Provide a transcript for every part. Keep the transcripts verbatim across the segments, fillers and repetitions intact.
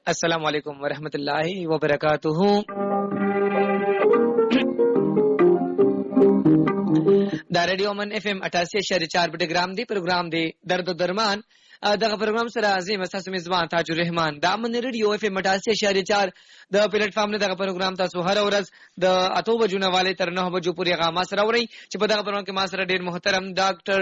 السلام علیکم ورحمۃ اللہ وبرکاتہ. دا ریډیو من اف ام اٹھاسی اشاریه چار پروګرام دی پروګرام دی درد و درمان. دغه پروګرام سره عظیم اساس میزبان تاج الرحمن دا من ریډیو اف ام اٹھاسی اشاریه چار د پلیټ فارم نه دغه پروګرام تاسو هر ورځ د اتو بجو نه والے تر نه بجو پورې غاما سره وري چې په دغه پروګرام کې ما سره ډیر محترم ډاکټر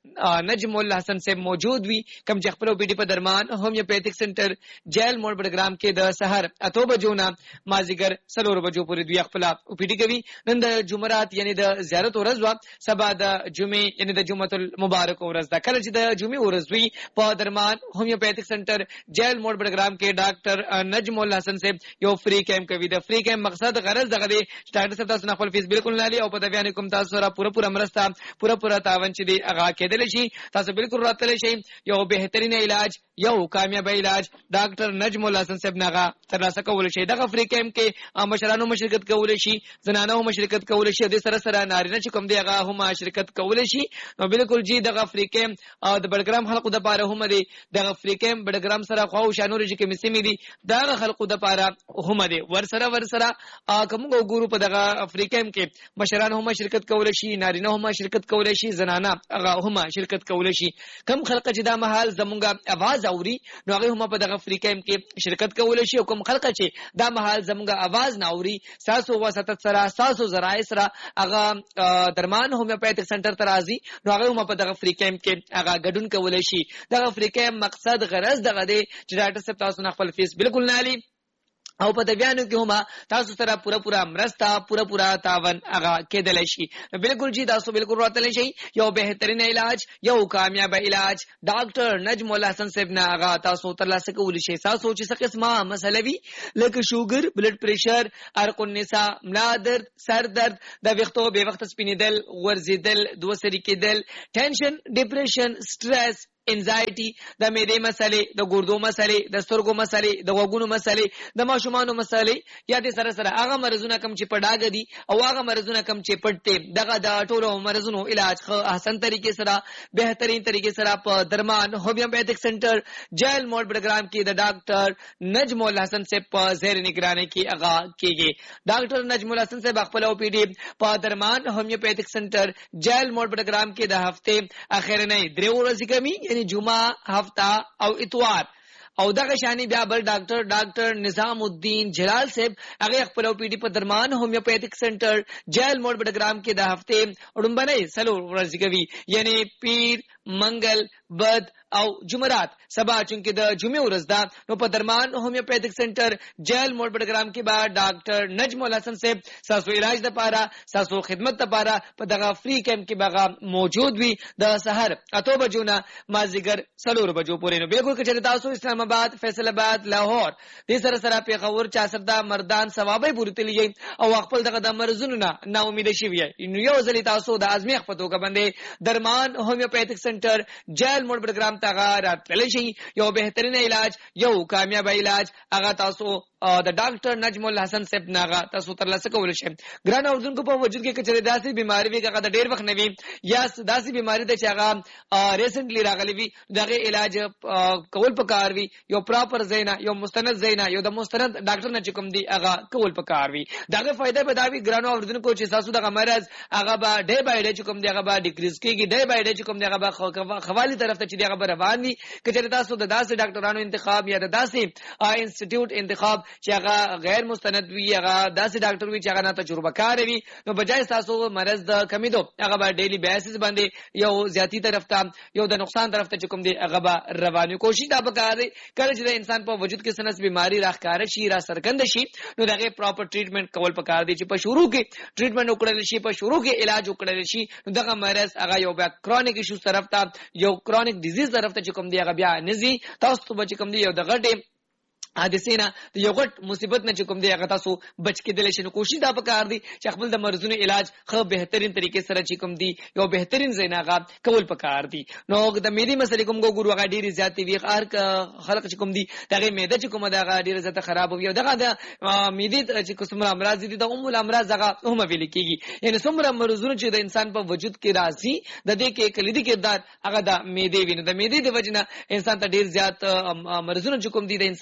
نجم الله حسن صاحب موجود وي کوم چې خپل پی ډی په درمان هومیوپیتھک سنټر جیل موډ پروګرام کې د سحر اتو بجو نه مازیګر سلور بجو پورې دوی خپل پی ډی کوي. نن د جمعرات یعنی د زیارت ورځ وا سبا د جمعې یعنی د جمعه المبارک ورځ دا کله چې د جمعې ورځ وي په درمان هومیوپیتھک سنټر جیل موډ پروګرام کې ډاکټر نجم الله حسن صاحب یو فری کیمپ کوي. د فری کیمپ مقصد غرض دغه دی چې ډاکټر صاحب تاسو نه خپل فیس بالکل نه لري او په دغه کوم تاسو سره پوره پوره مرسته پوره پوره تعاون چې دی هغه کېدل شي تاسو بالکل راتلی شي. یو بهترین علاج یو کامیاب علاج ډاکټر نجم الله حسن صاحب نه ترلاسه کول شي. دغه فری کیمپ کې مشرانو مشرکت کول شي زنانو مشرکت کول شي د سره سره نارینه چې کوم دی هغه هم شرکت کول شي. نو بالکل جی دغه فری کیمپ د بډګرام خلکو د پاره هم دی دغه فری کیمپ بډګرام سره خو شانور چې کې مسمی دي دغه خلکو د پاره هم دی ور سره ور سره کوم ګورو په دغه فری کیمپ کې مشران هم شرکت کول شي نارینه هم شرکت کول شي زنانه هغه هم شرکت کول شي. کم خلک چې د محل زمونږه आवाज اوري نو هغه هم په دغه فری کیمپ کې شرکت کول شي او کوم خلک چې د محل زمونږه आवाज نه اوري ساسو وسط سره ساسو زرای سره هغه درمان هومیوپیتھک سنټر ترازی نو هغه هم په دغه فری کیمپ کې هغه ګډون کول شي. دغه فری کیمپ مقصد غرض دغه دی چې ډاکټر صاحب تاسو نه خپل فیس بالکل نه لري او په دبیانو کې هم تاسو سره پورا پورا مرسته پورا پورا تعاون هغه کېدل شي. بالکل جی تاسو بالکل راتلی شي. یو بهترین علاج یو کامیاب علاج ډاکټر نجم الله حسن صاحب نه هغه تاسو ترلاسه کولی شي. تاسو چې څه قسمه مسله وي لکه شوګر بلډ پریشر ارق النساء ملا درد سر درد د وختو به وخت سپینیدل ورزیدل دوسری کېدل ټینشن ډیپریشن سټرس انزایټي د معدې مسلې د ګردو مسلې د سترګو مسلې د غوږونو مسلې د ماشومانو مسلې یا د سره سره هغه مرزونه کم چې پډاګ دي او هغه مرزونه کم چې پټ دغه د ټولو مرزونو علاج خو احسن طریقې سره بهترین طریقې سره په درمان هومیوپیتھک سنټر جیل موډ پروګرام کې د ډاکټر نجم الله حسن صاحب په زیر نگرانی کې هغه کېږي. ډاکټر نجم الله حسن صاحب خپل او پی ډی په درمان هومیوپیتھک سنټر جیل موډ پروګرام کې د هفته اخر نه درې ورځې کمی جمعه هفته او اتوار او دغه شانی بیا بل ډاکټر ډاکټر نظام الدین جلال صاحب هغه خپل پی ډی په درمان هومیوپیتھک سنټر جیل موډ پروګرام کې د هفته وړاندې سلو ورځې کوي یعنی پیر منګل بد او جمعرات سبا چونکه د جمعې ورځ ده نو په درمان هومیوپیتھک سنټر جیل موډ پروګرام کې با ډاکټر نجم الله حسن صاحب ساسو علاج د پاره ساسو خدمت د پاره په دغه فری کیمپ کې بغا موجود وي د سحر اتو بجو نه مازیګر سلور بجو پورې. نو بالکل چې تاسو اسلام آباد فیصل آباد لاهور دې سره سره پیښور چاسردا مردان ثوابي پورې تللی او خپل دغه د مرزونو نه نا امید شي وي نو یو ځلی تاسو د ازمیخ په توګه باندې درمان هومیوپیتھک سنټر جیل موډ پروګرام ته راتللی شي. یو بهترین علاج یو کامیاب علاج هغه تاسو د ډاکټر نجم الله حسن صاحب ناغه تاسو ترلاسه کول شي. ګران اوردونکو په وجود کې کچره داسې بیماری وي هغه د ډیر وخت نه وي یا داسې بیماری د چې هغه ریسنټلی راغلی وي دغه علاج کول پکار وي یو پراپر زینا یو مستند زینا یو د مستند ډاکټر نه کوم دی هغه کول پکار وي. دغه فائدہ به دا وي ګران اوردونکو چې تاسو دغه مرز هغه به ډے بای ډے کوم دی هغه به ډیکریز کیږي ډے بای ډے کوم دی هغه به خوالي طرف ته چې دی هغه به روان وي. کچره تاسو د داسې ډاکټرانو انتخاب یا د داسې انسټیټیوټ انتخاب چې هغه غیر مستند وي هغه داسې ډاکټر وي چې هغه نه تجربه کار وي نو بجای تاسو مرز د کمیدو هغه به ډیلی بیسس باندې یو زیاتی طرف ته یو د نقصان طرف ته کوم دی هغه به رواني کوشش دا وکړي کله چې د انسان په وجود کې سنس بیماری راخاره شي را سرګند شي نو دغه پراپر ټریټمنټ کول پکار دی چې په شروع کې ټریټمنټ وکړل شي په شروع کې علاج وکړل شي نو دغه مرز هغه یو بیا کرونیک ایشوز طرف ته یو کرونیک ډیزیز طرف ته کوم دی هغه بیا نزي تاسو ته بچ کوم دی یو دغه ټیم حادثه نه یو غټ مصیبت نه کوم دی هغه تاسو بچ کېدل شي. نو کوشش دا وکړ دي چې خپل د مرزونو علاج خو بهترین طریقې سره چې کوم دی یو بهترین زیناغه کول پکار دي. نو د میدی مسلې کوم ګورو هغه ډیره زیاتې وی هر خلک چې کوم دی دغه میده چې کومه دغه ډیره زیاته خراب وي دغه د میدی چې کومه امراض دي د ام الامراض هغه هم ویل کیږي یعنی څومره مرزونه چې د انسان په وجود کې راځي د دې کې کلیدي کردار هغه د میدی ویني د میدی د وجنه انسان ته ډیر زیات مرزونه چې کوم دی د انسان په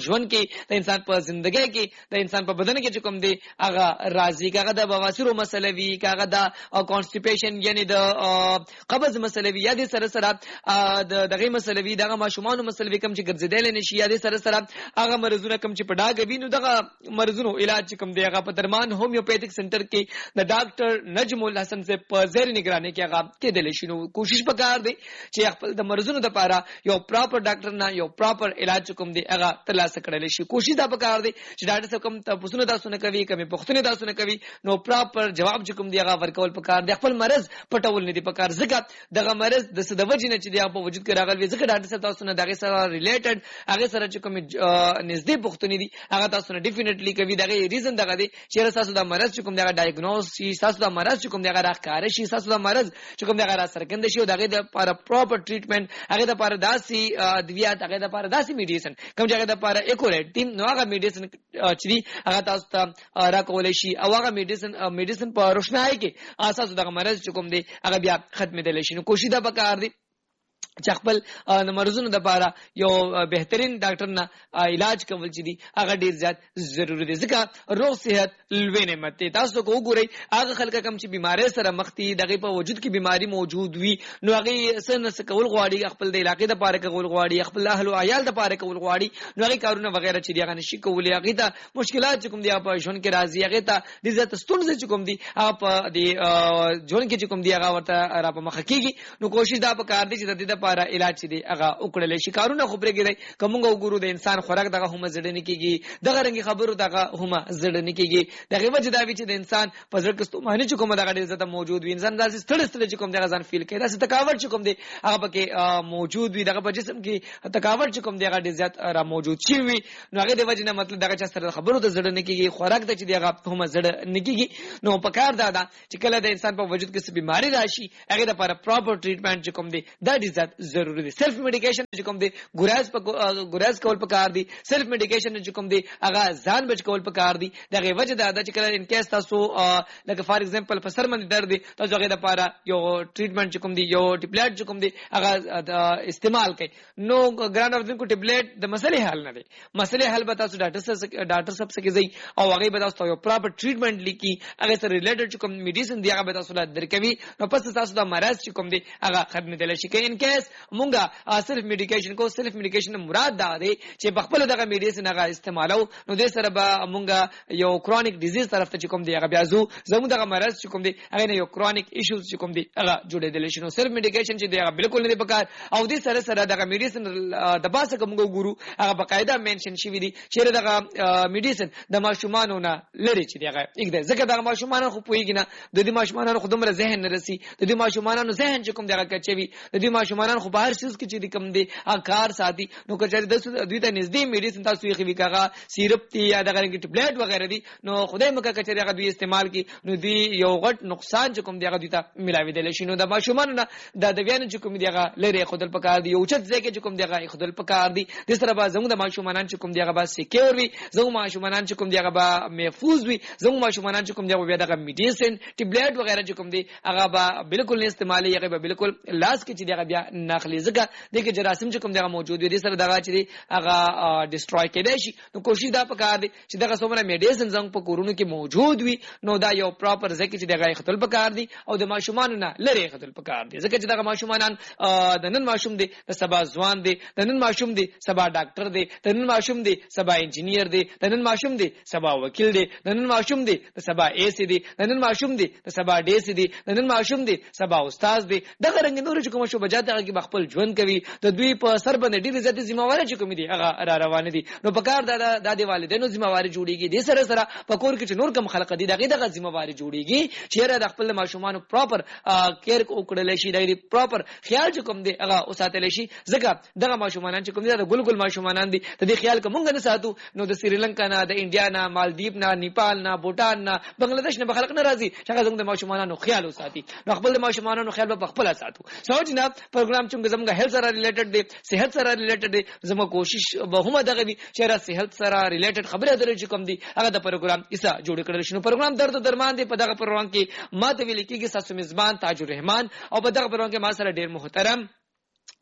ژوند کې د انسان په ژوندۍ کې د انسان په بدن کې کوم دی هغه راځي، کاغه د بواسیر مسله وی، کاغه د کانسټیپیشن یعنی د قبض مسله وی، یا د سره سره د دغه مسله وی، دغه ماشومان مسله وی کوم چې ګرځیدل نشي، یا د سره سره هغه مرزونه کوم چې په ډاګ وینو دغه مرزونو علاج کوم دی هغه په درمان هومیوپیتھک سنټر کې د ډاکټر نجم الحسن سے په زیر نگرانی کې هغه کېدل شي. نو کوشش وکړ دی چې خپل د مرزونو لپاره یو پراپر ډاکټر نه یو پراپر علاج کوم دی هغه ترلاسه کړل شي. کوشش دا وکړ دی چې ډاکټر صاحب کوم تاسو نه تاسو نه کوي کوم پښتنه تاسو نه کوي نو پراپر جواب کوم دی هغه ورکول پکار دی، خپل مرز پټول نه دی پکار، ځکه دغه مرز د څه د وجې نه چې دی په وجود کې راغلی، ځکه ډاکټر صاحب تاسو نه دغه سره ریلیټډ هغه سره چې کوم نږدې پښتنه دي هغه تاسو نه ډیفینیټلی کوي. دغه ریزن دغه دی چې تاسو د مرز چې کوم دغه ډایګنوز شي، تاسو د مرز چې کوم دغه راخاره شي، تاسو د مرز چې کوم دغه را سرګند شي او دغه د لپاره پراپر ټریټمنټ، هغه د لپاره داسي ادویات، هغه د لپاره داسي میډیسن کوم چې هغه د لپاره اکوریټ ټیم نو هغه میډیسن چې دی هغه تاسو ته راکول شي او هغه میډیسن میډیسن په روښنايي کې اساس دغه مرز چې کوم دی هغه بیا ختمېدل شي. نو کوشش دا وکړ دی چې خپل د مرزونو لپاره یو بهترین ډاکټر نه علاج کول چې دي هغه ډیر زیات ضروری دي، ځکه روغ صحت لوی نعمت دی. تاسو کو وګورئ هغه خلک کم چې بیماری سره مخ دي، دغه په وجود کې بیماری موجود وي، نو هغه سن څه کول غواړي، خپل د علاقې لپاره کول غواړي، خپل اهل او عیال لپاره کول غواړي، نو هغه کارونه وغیرہ چې هغه نشي کولای، هغه ته مشکلات کوم دي په ژوند کې راځي، هغه ته د عزت ستونزې کوم دي هغه په د ژوند کې کوم دي هغه ورته را په مخ کېږي. نو کوشش دا وکړ دي چې د دې لپاره علاج چې دی هغه وکړل شي. کارونه خبرې کېږي کومه وګورو د انسان خوراک دغه هم زړه نه کېږي، دغه رنګي خبرو دغه هم زړه نه کېږي، دغه وجه دا وی چې د انسان په زړه کې ستومانه چې کومه دغه عزت موجود وي، انسان داسې ستړي ستړي چې کوم دغه ځان فیل کوي، داسې تکاوت چې کوم دی هغه پکې موجود وي، دغه په جسم کې تکاوت چې کوم دی هغه ډیر زیات را موجود شي وي، نو هغه د وجه نه مطلب دغه چې سره خبرو ته زړه نه کېږي، خوراک ته چې دغه هم زړه نه کېږي. نو په کار دا ده چې کله د انسان په وجود کې څه بیماری راشي هغه لپاره پراپر ټریټمنټ چې کوم دی دا ډیر زیات ضروری دی. سیلف میډیکیشن چې کوم دی ګوراز په ګوراز کول پکار دی، سیلف میډیکیشن چې کوم دی هغه ځان بچ کول پکار دی. دغه وجه دا ده چې کله ان کیس تاسو لکه فار ایگزامپل په سر باندې درد دی، تاسو هغه لپاره یو ټریټمنټ چې کوم دی یو ټیبلیټ چې کوم دی هغه استعمال کړئ، نو ګران اردن کو ټیبلیټ د مسلې حل نه دی، مسلې حل به تاسو ډاکټر سره ډاکټر صاحب سره کېږي او هغه به تاسو یو پراپر ټریټمنټ لیکي، هغه سره ریلیټډ چې کوم میډیسن دی هغه به تاسو لا درکوي، نو پس تاسو د مرض چې کوم دی هغه ختمېدل شي. که ان کیس مونږه سیلف میډیکیشن کو، سیلف میډیکیشن مراد دا دی چې بخپل دغه میډیسن هغه استعمالو، نو د سره به مونږه یو کرونیک ډیزیز طرف ته چې کوم دی هغه بیا زو زموږ دغه مرض چې کوم دی هغه نه یو کرونیک ایشوز چې کوم دی هغه جوړېدل شي. نو سیلف میډیکیشن چې دی هغه بالکل نه دی پکار، او د سره سره دغه میډیسن د باسه کوم ګورو هغه بقاعده مینشن شوی دی چې دغه میډیسن د ماشومانو نه لري چې دی هغه یګ ځکه دغه ماشومانو خو پویږي نه، د دې ماشومانو خو دومره ذهن نه رسی، د دې ماشومانو ذهن چې کوم دغه کچوي، د دې ماشومانو خو بهر سیس کې چې کوم دی کار ساتي، نو کچاري د دوی ته نږدې میډیسن تاسو یې خوي کاغه سیرپ تی یا دغه رنګ ټیبلیټ وغیرہ دي، نو خدای مکه کچاري هغه دوی استعمال کی، نو دوی یو غټ نقصان چې کوم دی هغه دوی ته ملاوي دي شي. نو د ماشومان نه د دویان چې کوم دی هغه لري خودل پکار دی، یو چت ځکه چې کوم دی هغه خودل پکار دی، د سره به زموږ د ماشومان چې کوم دی هغه به سکیور وي، زموږ ماشومان چې کوم دی هغه به محفوظ وي، زموږ ماشومان چې کوم دی هغه دغه میډیسن ټیبلیټ وغیرہ چې کوم دی هغه به بالکل نه استعمالي، هغه به بالکل لاس کې چې دی هغه بیا ناخلي، ځکه دغه جراثیم چې کوم دی هغه موجود وي، د سره دغه چې دی هغه ډیسټروي کېدای شي. نو کوشش دا پکار دی چې دغه څومره میډیسن زنګ په کورونو کې موجود وي، نو دا یو پراپر ځکه چې دغه خپل پکار دی او د ماشومان نه لری خپل پکار دی، ځکه چې دغه ماشومان د نن ماشوم دی د سبا ځوان دی، د نن ماشوم دی سبا ډاکټر دی، د نن ماشوم دی سبا انجینیر دی، د نن ماشوم دی سبا وکیل دی، د نن ماشوم دی د سبا ایس دی، د نن ماشوم دی د سبا ډیس دی، د نن ماشوم دی سبا استاد دی. دغه رنګ نور چې کوم شو بجات هغه کې خپل ژوند کوي، د دوی په سر باندې ډېر ځاتي ذمہواری چې کوم دي هغه را روان دي، نو پکار دا د دې والدینو ذمہواری جوړیږي، د سره سره پکور کې چې نور کم خلق دي دغه دغه ذمہواری جوړیږي چې را د خپل ماشومان پراپر کیر وکړل شي، د پراپر خیال چې کوم دي هغه وساتل شي، ځکه دغه ماشومان چې کوم دي د ګل ګل ماشومان دي د دې خیال کومګ نه ساتو، نو د سریلانکا نه، د انډیا نه، مالدیپ نه، نیپال نه، بوتان نه، بنگلاديش نه خلق نه راځي چې هغه زموږ د ماشومانو خیال وساتي، نو خپل د ماشومانو خیال په خپل ساتو. سوچ نه پروګرام چې زموږ هیلث سره ریلیټډ دی، صحت سره ریلیټډ دی، زموږ کوشش به هم دغه وي چې را صحت سره ریلیټډ خبره درې چې کوم دي هغه د پروګرام ایسا جوړ کړل شي. نو پروګرام درد درمان دی، په دغه پروګرام کې ما ته ویل کېږي تاسو میزبان تاج الرحمن، او په دغه پروګرام کې ما سره ډیر محترم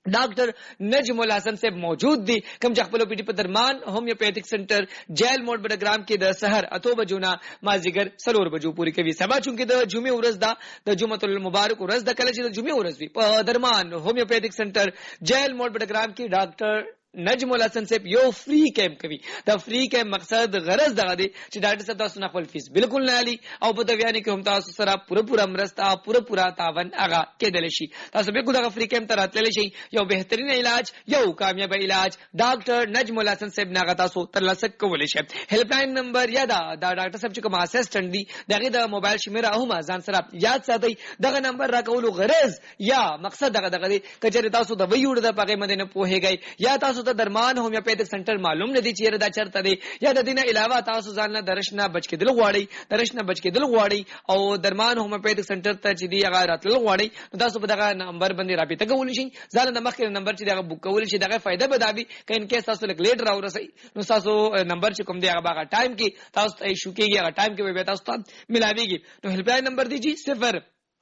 ډاکټر نجم الحسن صاحب موجود دي کوم چې خپل پیټي په درمان هومیوپیتھک سنټر جیل موډ بډګرام کې د سحر اتو بجو نه مازیګر سلور بجو پوری کوي سبا چونکې د جمعې ورځ دا د جمعه المبارک ورځ د کله چې د جمعې ورځ وي په درمان هومیوپیتھک سنټر جیل موډ بډګرام کې ډاکټر نجم الحسن صاحب یو فری کیمپ کوي دا فری کیمپ مقصد غرض دغه دی چې ډاکټر صاحب تاسو نه خپل فیس بالکل نه علي او په دویانه کې هم تاسو سره پوره پوره مرسته پوره پوره تعاون هغه کېدل شي تاسو به دغه فری کیمپ ته راتللی شي یو بهترین علاج یو کامیاب علاج ډاکټر نجم الحسن صاحب نه تاسو ترلاسه کولی شئ هیلپ لاین نمبر یا دا ډاکټر صاحب چې کوم اسسټنټ دی دغه د موبایل شمیره هم ځان سره یاد ساتئ دغه نمبر راکولو غرض یا مقصد دغه دغه کچره تاسو د ویوړ د پاګې مدینه پوهیږئ یا تاسو ته درمان هومیوپیتھک سنټر معلوم ندي چې دا چرته دی یا د دینه علاوه تاسو ځان نه درشنه بچ کېدل غواړئ درشنه بچ کېدل غواړئ او درمان هومیوپیتھک سنټر ته چې دی هغه راتلل غواړئ نو تاسو په دغه نمبر باندې رابطه کولی شئ ځان د مخکې نمبر چې دغه بوک کول شي دغه فائدہ به دابي کین کې تاسو لیک لیټر او رسي نو تاسو نمبر چې کوم دی هغه هغه ټایم کې تاسو ته شو کېږي هغه ټایم کې به تاسو ته ملاويږي نو هیلپ لاین نمبر دیجی صفر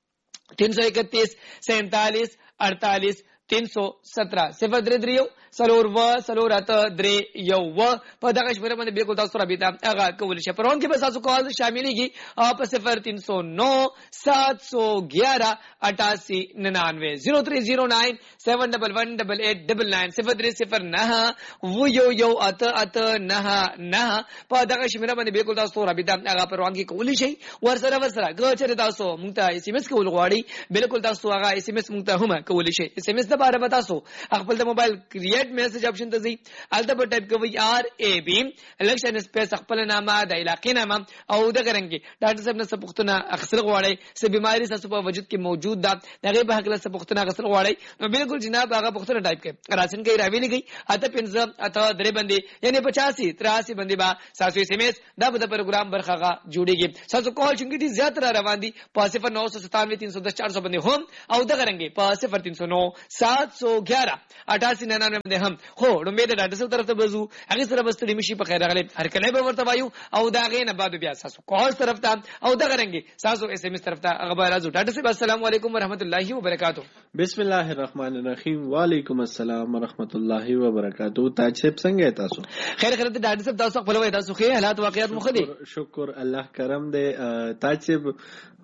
تین سو اکتیس سینتالیس اڑتالیس تین سو سترہ صفر درې دریو سلور و سلور اته درې یو و په دغه شمېره باندې بالکل تاسو رابطه هغه کولی شئ پرون کې به تاسو کال شاملېږي په صفر تین سو نو سات سو گیارہ اٹھاسی ننانوے زیرو تھری زیرو نائن سیون ڈبل ون ڈبل ایٹ ڈبل نائن صفر درې صفر نه و یو یو اته اته نه نه په دغه شمېره باندې بالکل تاسو رابطه هغه پرون کې کولی شئ ورسره ورسره ګچره تاسو مونږ ته اس ام اس کول غواړئ بالکل تاسو هغه اس ام اس مونږ ته هم کولی شئ اس ام اس د باره تاسو خپل د موبایل کریټ میسج آپشن ته ځئ الته په ټایپ کوئ آر ای بی الکشن سپیس خپل نامه د علاقې نامه او دغه رنګ ډاکټر صاحب نه څه پوښتنه اخیستل غواړئ څه بیماري ستاسو په وجود کې موجود ده دغه په هکله څه پوښتنه اخیستل غواړئ نو بالکل جناب هغه پوښتنه ټایپ کړئ راشن کې راوي لګئ اته پنځه اته درې باندې یعنی پچاسی تراسی باندې با ساسو اس ام اس دا به د پروګرام برخه جوړیږي تاسو کال چونګې دي زیات را روان دي په صفر نو سو ستانوے تین سو دس چار سو باندې هم او دغه رنګ په صفر تین سو نو سات سو گیارہ اٹھاسی ننانوے باندې هم خو لومبه د ډاکټر صاحب طرف ته بزو هغه سره بستړي مشي په خیر غلې هر کله به ورته وایو او دا غې نه بعد بیا تاسو کال طرف ته او دغه رنګ تاسو اس ام اس طرف ته هغه راځو ډاکټر صاحب السلام علیکم ورحمت الله وبرکاتہ بسم الله الرحمن الرحیم وعلیکم السلام ورحمت الله وبرکاتہ تاج صاحب څنګه تاسو خیر خیر ته ډاکټر صاحب تاسو خپل وای تاسو خې حالات واقعیت مخدي شکر الله کرم دې تاج صاحب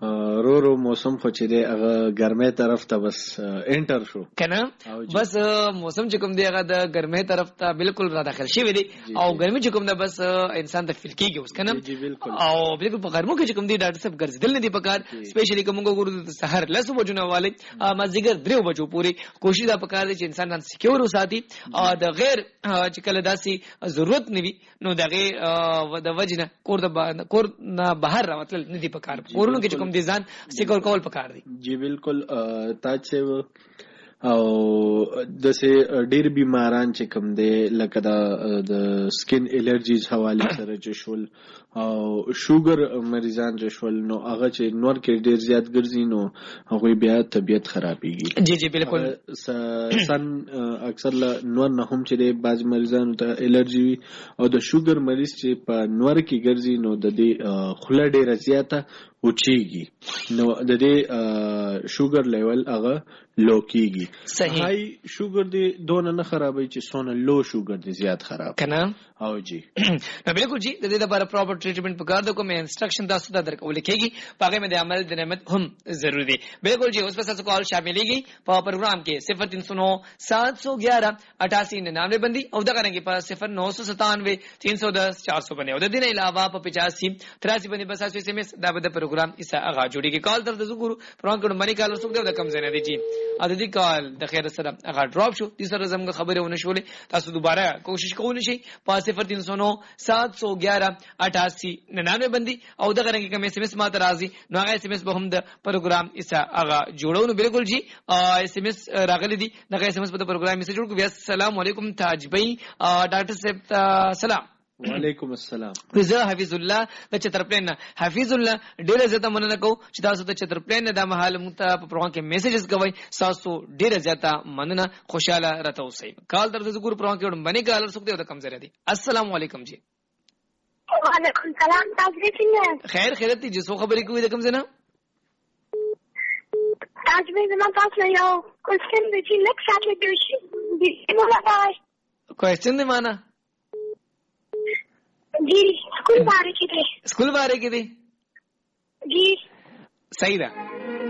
رو رو موسم خو چې دی هغه ګرمه طرف ته بس انټر شو کنه بس موسم چې کوم دی هغه د ګرمه طرف ته بالکل را داخل شي وي او ګرمي چې کوم ده بس انسان ته فیل کیږي اوس کنه او بالکل په ګرمو کې چې کوم دی ډاکټر صاحب ګرځیدل نه دی پکار سپیشلی کوم ګورو سحر لاسو بجونه والے مازیګر دریو بجو پوری کوشش دا پکار دی چې انسان ځان سکیور وساتي او د غیر چې کله داسي ضرورت نوي نو دغه د وجنه کور د کور نه بهر راتل نه دی پکار کورونو کې کوم دي ځان سکیور کول پکار دی جی بالکل تاج صاحب او دسه ډیر بیماران چې کوم دي لکه د سکن الرجیز حواله سره چې شول او شوګر مریضان چې شول نو هغه چې نور کې ډیر زیات ګرځي نو هغه بیا طبيعت خرابيږي جی جی بالکل سن اکثر نور نه هم چې د بعض مریضانو ته الرجی وي او د شوګر مریض چې په نور کې ګرځي نو د دې خله ډیره زیاته اوچیږي نو د دې شوګر لیول هغه لو کیږي صحیح هاي شوګر دی دونه نه خرابوي چې سونه لو شوګر دی زیات خراب کنه او جی نو بالکل جی د دې لپاره پراپر ټریټمنټ پکار د کوم انسټرکشن تاسو ته درکول کېږي پاګه مې د عمل د نعمت هم ضروری دی بالکل جی اوس په تاسو کال شاملېږي په پروګرام کې صفر تین سو نو سات سو گیارہ اٹھاسی ننانوے بندي او دغه رنګ په صفر نو سو ستانوے تین سو دس چار سو باندې او د دې علاوه په پچاسی تراسی باندې بس تاسو اس ام اس دا د پروګرام ایسا هغه جوړیږي کال تر د زګورو پروګرام کې باندې کال وسو د کم زنه دی جی ا دې کال د خیر سره هغه ډراپ شو د سره زموږ خبره ونه شولې تاسو دوباره کوشش کوئ شئ په صفر تین سو نو سات سو گیارہ اٹھاسی ننانوے بندي او دغه رنګ کوم اس ام اس ماته راځي نو هغه اس ام اس به هم د پروګرام ایسا هغه جوړو نو بالکل جی اس ام اس راغلي دي دغه اس ام اس په پروګرام میسج جوړ کو السلام علیکم تاج بھائی ډاکټر صاحب سلام وعلیکم السلام زه حفیظ الله د چترپلین حفیظ الله ډیره زیاته مننه کوم چې تاسو د چترپلین د محل مت په پروګرام کې میسجز کوي تاسو ډیره زیاته مننه خوشاله راته اوسئ کال تر زګور پروګرام کې باندې کال سکته د کم زره دي السلام علیکم جی وعلیکم السلام تاسو څنګه خیر خیرت دي جسو خبرې کوي د کم زنه आज भी जमा पास नहीं आओ क्वेश्चन देखिए नेक्स्ट साथ में दोषी भी बोला था क्वेश्चन दे माना जी स्कूल बारे की थे स्कूल बारे की थी जी सही था